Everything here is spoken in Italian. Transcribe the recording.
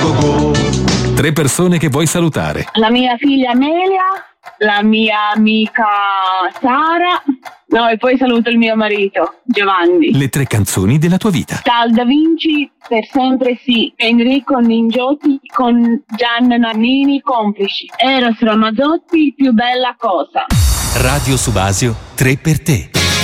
Tre persone che vuoi salutare. La mia figlia Amelia, la mia amica Sara, no, e poi saluto il mio marito Giovanni. Le tre canzoni della tua vita. Dal Da Vinci, Per sempre sì, Enrico Ningiotti con Gian Nannini complici. Eros Ramazzotti, Più bella cosa. Radio Subasio, tre per te.